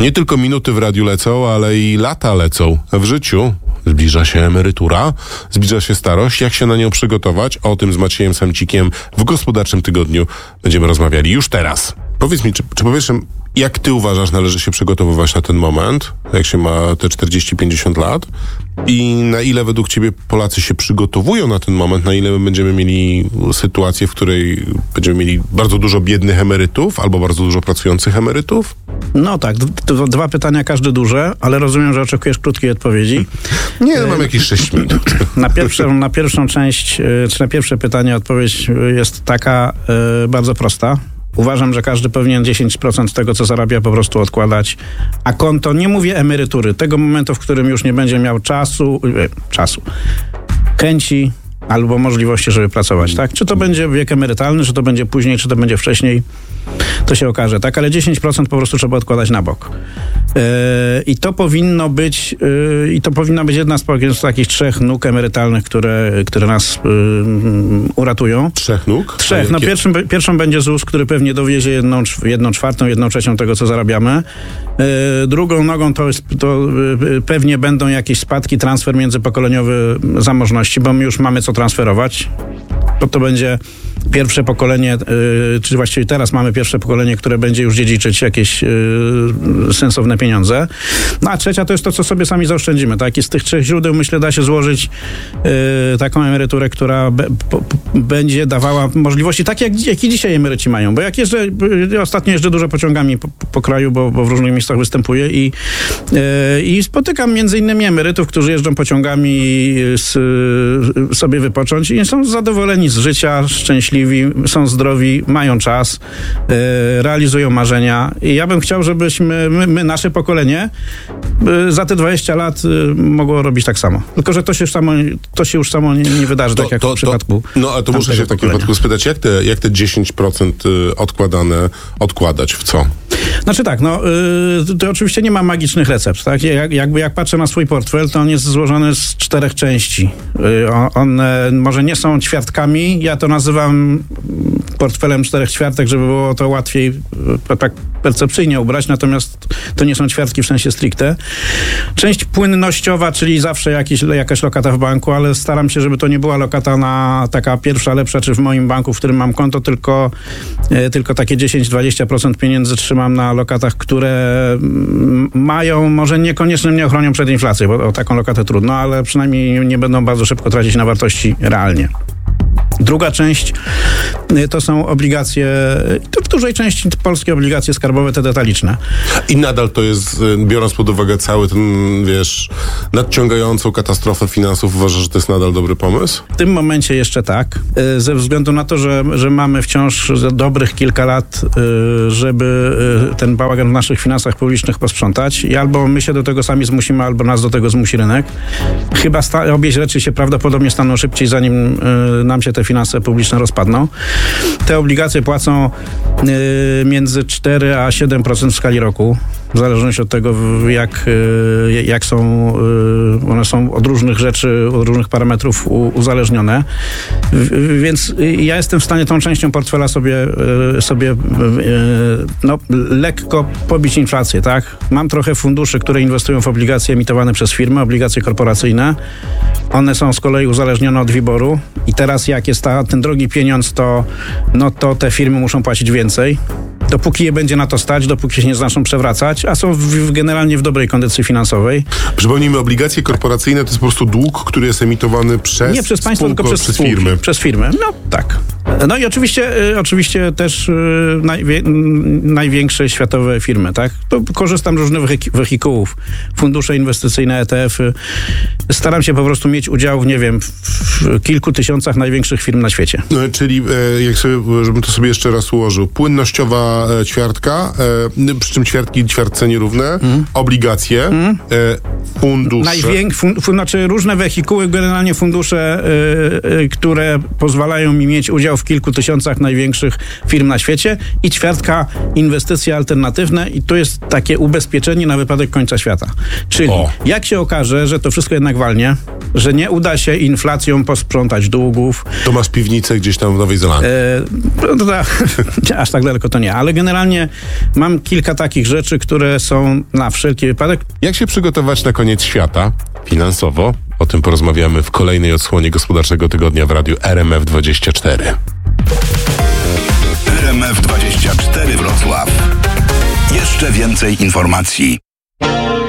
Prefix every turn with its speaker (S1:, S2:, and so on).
S1: Nie tylko minuty w radiu lecą, ale i lata lecą w życiu. Zbliża się emerytura, zbliża się starość. Jak się na nią przygotować? O tym z Maciejem Samcikiem w Gospodarczym Tygodniu będziemy rozmawiali już teraz. Powiedz mi, czy powiesz, jak ty uważasz, należy się przygotowywać na ten moment, jak się ma te 40-50 lat? I na ile według ciebie Polacy się przygotowują na ten moment? Na ile my będziemy mieli sytuację, w której będziemy mieli bardzo dużo biednych emerytów albo bardzo dużo pracujących emerytów?
S2: No tak, dwa pytania, każde duże, ale rozumiem, że oczekujesz krótkiej odpowiedzi.
S1: Nie, mam jakieś 6 minut.
S2: Na pierwszą część, czy na pierwsze pytanie odpowiedź jest taka bardzo prosta. Uważam, że każdy powinien 10% tego, co zarabia, po prostu odkładać. A konto, nie mówię emerytury, tego momentu, w którym już nie będzie miał chęci albo możliwości, żeby pracować, tak? Czy to będzie wiek emerytalny, czy to będzie później, czy to będzie wcześniej, to się okaże, tak? Ale 10% po prostu trzeba odkładać na bok. I to powinna być jedna z takich 3 nóg emerytalnych, które nas uratują.
S1: 3 nóg?
S2: 3. No pierwszą będzie ZUS, który pewnie dowiezie 1/4, 1/3 tego, co zarabiamy. Drugą nogą to pewnie będą jakieś spadki, transfer międzypokoleniowy zamożności, bo my już mamy co transferować. To będzie pierwsze pokolenie, czy właściwie teraz mamy pierwsze pokolenie, które będzie już dziedziczyć jakieś sensowne pieniądze. No a trzecia to jest to, co sobie sami zaoszczędzimy. Tak? I z tych 3 źródeł, myślę, da się złożyć taką emeryturę, która będzie dawała możliwości, tak jak i dzisiaj emeryci mają. Bo jak ostatnio jeżdżę dużo pociągami po kraju, bo w różnych miejscach występuję i spotykam między innymi emerytów, którzy jeżdżą pociągami sobie wypocząć i są zadowoleni z życia, szczęśliwi, są zdrowi, mają czas, realizują marzenia. I ja bym chciał, żebyśmy, nasze pokolenie, za te 20 lat mogło robić tak samo. Tylko że to się już samo nie wydarzy, tak jak w przypadku.
S1: No a to muszę się w takim wypadku spytać, jak te 10% odkładane odkładać w co?
S2: Znaczy tak, to oczywiście nie ma magicznych recept, tak? Jak patrzę na swój portfel, to on jest złożony z 4 części. One może nie są ćwiartkami, ja to nazywam portfelem 4 ćwiartek, żeby było to łatwiej tak percepcyjnie ubrać, natomiast to nie są ćwiartki w sensie stricte. Część płynnościowa, czyli zawsze jakaś lokata w banku, ale staram się, żeby to nie była lokata taka pierwsza, lepsza, czy w moim banku, w którym mam konto, tylko takie 10-20% pieniędzy trzymam na lokatach, które mają, może niekoniecznie mnie ochronią przed inflacją, bo o taką lokatę trudno, ale przynajmniej nie będą bardzo szybko tracić na wartości realnie. Druga część to są obligacje, to w dużej części polskie obligacje skarbowe, te detaliczne.
S1: I nadal to jest, biorąc pod uwagę cały ten, nadciągającą katastrofę finansów, uważasz, że to jest nadal dobry pomysł?
S2: W tym momencie jeszcze tak, ze względu na to, że mamy wciąż dobrych kilka lat, żeby ten bałagan w naszych finansach publicznych posprzątać i albo my się do tego sami zmusimy, albo nas do tego zmusi rynek. Chyba obie rzeczy się prawdopodobnie staną szybciej, zanim nam się te finanse publiczne rozpadną. Te obligacje płacą między 4 a 7% w skali roku, w zależności od tego, jak są, one są od różnych rzeczy, od różnych parametrów uzależnione. Więc ja jestem w stanie tą częścią portfela sobie lekko pobić inflację, tak? Mam trochę funduszy, które inwestują w obligacje emitowane przez firmy, obligacje korporacyjne. One są z kolei uzależnione od WIBOR-u i teraz jak jest ten drogi pieniądz, to te firmy muszą płacić więcej. Dopóki je będzie na to stać, dopóki się nie zaczną przewracać, a są generalnie w dobrej kondycji finansowej.
S1: Przypomnijmy, obligacje korporacyjne to jest po prostu dług, który jest emitowany nie przez państwo, tylko przez firmy.
S2: Przez firmy, no tak. No i oczywiście też największe światowe firmy, tak? To korzystam z różnych wehikułów, fundusze inwestycyjne, ETF-y. Staram się po prostu mieć udział w kilku tysiącach największych firm na świecie.
S1: Czyli, żebym to sobie jeszcze raz ułożył, płynnościowa ćwiartka, przy czym ćwiartki i ćwiartce nierówne, obligacje, fundusze.
S2: Znaczy różne wehikuły, generalnie fundusze, które pozwalają mi mieć udział udział w kilku tysiącach największych firm na świecie i ćwiartka inwestycje alternatywne i to jest takie ubezpieczenie na wypadek końca świata. Czyli jak się okaże, że to wszystko jednak walnie, że nie uda się inflacją posprzątać długów.
S1: To masz piwnicę gdzieś tam w Nowej Zelandii.
S2: Aż tak daleko to nie, ale generalnie mam kilka takich rzeczy, które są na wszelki wypadek.
S1: Jak się przygotować na koniec świata finansowo? O tym porozmawiamy w kolejnej odsłonie Gospodarczego Tygodnia w radiu RMF24.
S3: RMF24 Wrocław. Jeszcze więcej informacji.